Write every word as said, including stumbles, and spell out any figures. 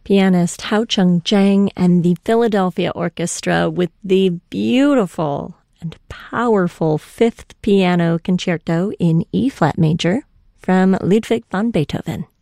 pianist Hao Chung Chang and the Philadelphia Orchestra with the beautiful and powerful Fifth Piano Concerto in E-flat major from Ludwig van Beethoven.